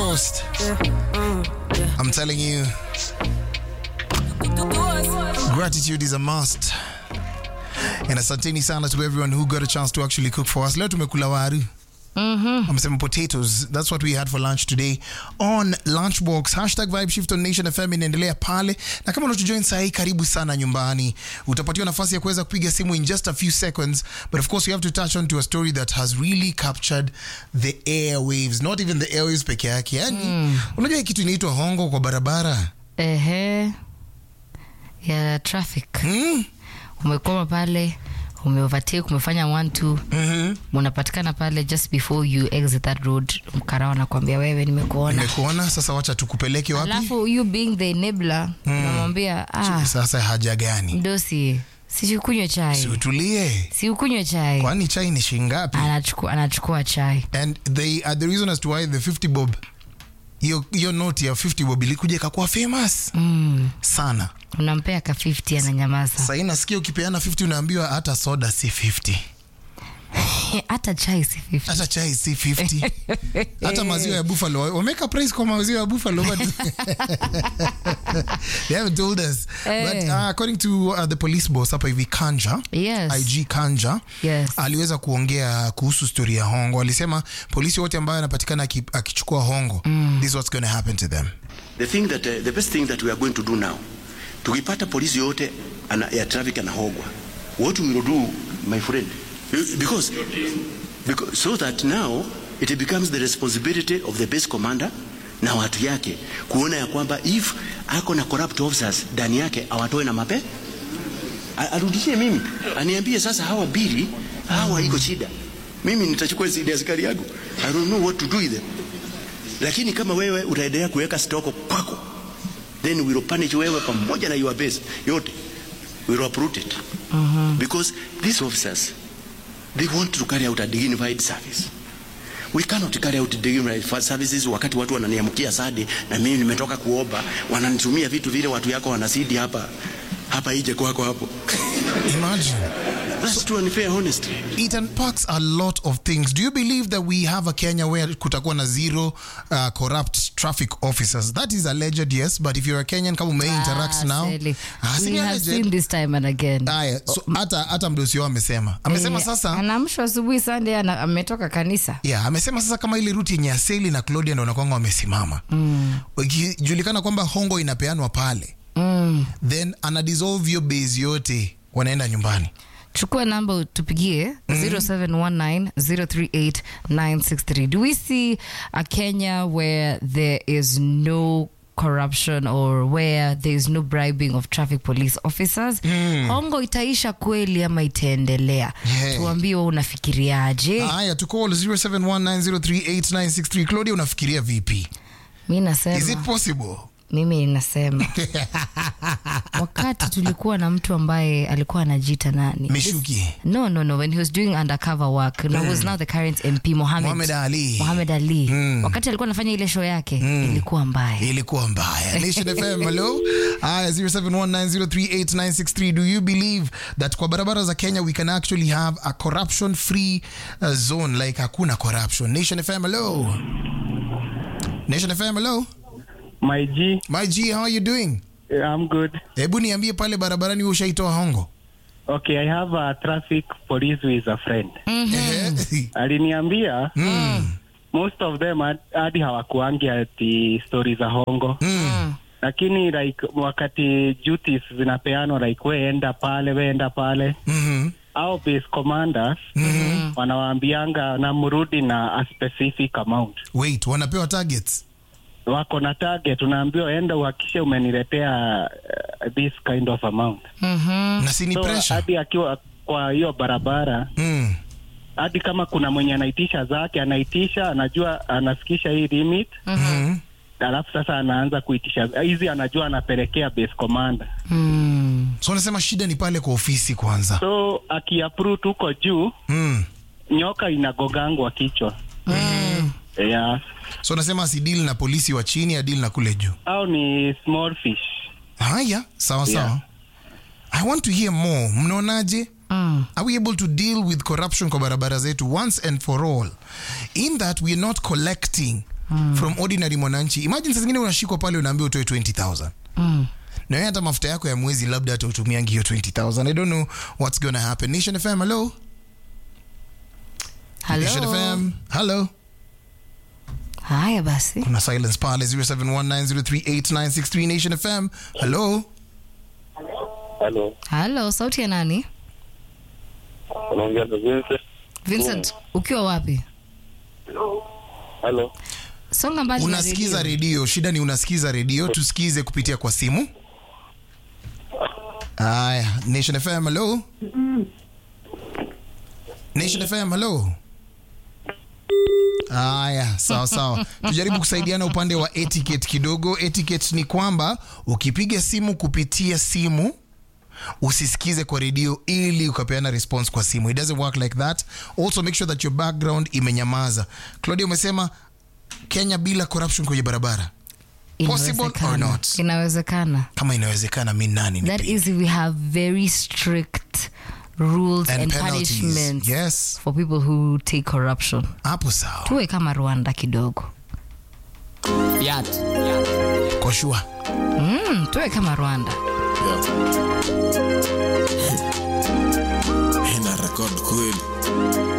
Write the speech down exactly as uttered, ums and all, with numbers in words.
Coast. I'm telling you, gratitude is a must. And asanteni sana to everyone who got a chance to actually cook for us. Leo tumekula waru. Mm-hmm. I'm saying potatoes. That's what we had for lunch today on Lunchbox. Hashtag Vibe Shift on Nation F M inaendelea pale. Na kama unatujoin sahi, karibu sana nyumbani. Utapatiwa nafasi ya kuweza kupiga simu in just a few seconds. But of course we have to touch on to a story that has really captured the airwaves. Not even the airwaves peke yake. Yani, mm. unajua kitu inaitwa hongo kwa barabara? Ehe. Ya traffic. Hmm? Umekoma pale, umeovertake, umefanya one two. Mhm. Unapatikana pale just before you exit that road. Mkarao anakuambia wewe nimekuona. Nimekuona, sasa wacha tukupeleke wapi? Alafu you being the enabler, mm. unamwambia ah sasa haja gani? Ndosi. Si ukunywe chai. Si utulie. Si ukunywe chai. Kwani chai ni shingapi? Anachukua anachukua chai. And they are the reason as to why the fifty bob, hiyo hiyo note ya fifty bob ilikuja ikakuwa famous. Mm. Sana. Unampea ka fifty ananyamaza. Sasa inasikia ukipeana fifty unaambiwa hata soda si fifty. Hata chai si fifty. Hata chai si fifty. Hata maziwa ya Buffalo. Wameka price kwa maziwa ya Buffalo but they haven't told us. Hey. But uh, according to uh, the police boss hapa hivi Kanja, yes. I G Kanja, yes. aliweza kuongea kuhusu story ya hongo. Alisema polisi wote ambao wanapatikana akichukua hongo, mm. this is what's going to happen to them. The thing that uh, the best thing that we are going to do now, tukipata polisi yote ana, ya traffic anahogwa, what we will do, my friend, because, because so that now it becomes the responsibility of the base commander na watu yake kuona ya kwamba if ako na corrupt officers ndani yake awatoe na mape, arudishie mimi, aniambie sasa hawa bili hawa iko shida, mimi nitachukua zidi askari yangu, I don't know what to do with them. Lakini kama wewe utaendelea kuweka stoko kwako, then we will punish wewe pamoja na your base yote, we will uproot it. Mm-hmm. Because these officers, they want to carry out a dignified service. We cannot carry out dignified services wakati watu wananiamkia sadi na mimi nimetoka kuomba, wananitumia vitu vile watu yako wanasidi hapa hapa ije kwako hapo. Imagine. That's true and fair honesty. It unpacks a lot of things. Do you believe that we have a Kenya where kutakuwa na zero uh, corrupt traffic officers? That is alleged, yes, but if you're a Kenyan, kama ume interact ah, now, ah, we have alleged. Seen this time and again. Aya, so hata hata mdosio amesema. Amesema eh, sasa anaamshwa asubuhi Sunday ametoka kanisa. Yeah, amesema sasa kama ile route yenye Aseli na Claudia ndio wanakuwa wamesimama. Mm. Ikijulikana kwamba hongo inapeanwa pale. Mm. Then ana dissolve your base yote, wanaenda nyumbani. Chukua namba tupigie mm-hmm. zero seven one nine zero three eight nine six three. Do we see a Kenya where there is no corruption or where there is no bribing of traffic police officers? Mm. Hongo itaisha kweli ama itaendelea? Yeah. Tuambie wewe unafikiriaje? Haya, to call zero seven one nine zero three eight nine six three. Claudia, unafikiria vipi? Mimi nasema, is it possible? Mimi ninasema wakati tulikuwa na mtu ambaye alikuwa anajiita nani? Mishuki. No, no, no. When he was doing undercover work, mm. was now the current M P Mohamed. Mohamed Ali. Mohamed Ali. Mm. Wakati alikuwa anafanya ile show yake, mm. ilikuwa mbaya. Ilikuwa mbaya. Nation F M, hello. Ah, zero seven one nine zero three eight nine six three. Do you believe that kwa barabara za Kenya we can actually have a corruption free uh, zone like hakuna corruption? Nation F M, hello. Nation F M, hello. My G. My G, how are you doing? Yeah, I'm good. Hebu niambie pale barabarani wewe ushaitoa hongo? Okay, I have a traffic police who is a friend. Mm-hmm. Aliniambia mm. most of them hadi hawakuangi ati stories za hongo. Mm. Lakini like wakati duties zinapeanwa like we enda pale, we enda pale. Mhm. Au base commanders mm-hmm. wanawaambianga na mrudi na a specific amount. Wait, wanapewa targets? Wako na target, unaambiwa enda uhakishe umeniletea uh, this kind of amount. Mhm. Na si ni so, pressure. Hadi akiwa kwa hiyo barabara, mm. hadi kama kuna mwenye anaitisha zake, anaitisha, anajua anafikisha hii limit. Mhm. Alafu sasa anaanza kuitisha hizi, anajua anapelekea base commander. Mm. So unasema shida ni pale kwa ofisi kwanza. So akiapprove huko juu, mm. nyoka inagogangwa kichwa. Mm. Yeah. So unasema si deal na polisi wa chini ya deal na kule juu. Au ni small fish. Haya, sawa sawa. Yeah. I want to hear more. Mnaonaje? Mm. Are we able to deal with corruption kwa barabara zetu once and for all? In that we are not collecting mm. from ordinary mwananchi. Imagine sasa zingine unashikwa pale unaambiwa utoe twenty thousand. Mm. Na wewe hata mafuta yako ya mwezi labda hata utumiangi hiyo twenty thousand. I don't know what's going to happen. Nation F M, hello. Hello. Nation F M, hello. Haya basi. Kuna silence pale zero seven one nine zero three eight nine six three. Nation F M, hello. Hello. Hello, sauti ya nani? Unaongea na Vincent. Vincent, ukiwa wapi? Hello. Songa mbali. Unasikiza redio. Shida ni unasikiza redio, tusikize kupitia kwa simu. Aya, Nation F M, hello. Nation F M, hello. Aya, sawa sawa. Tujaribu kusaidiana upande wa etiquette kidogo. Etiquette ni kwamba ukipiga simu kupitia simu usisikize kwa redio ili ukapeana response kwa simu. It doesn't work like that. Also make sure that your background imenyamaza. Claudia umesema Kenya bila corruption kwenye barabara. Possible or not? Inawezekana. Kama inawezekana mimi nani That is, we have very strict rules and, and punishments yes. for people who take corruption. Hapo sawa. Tuwe kama Rwanda kidogo. Yat. Kwa sure. Mm, tuwe kama Rwanda. Ina record kweli.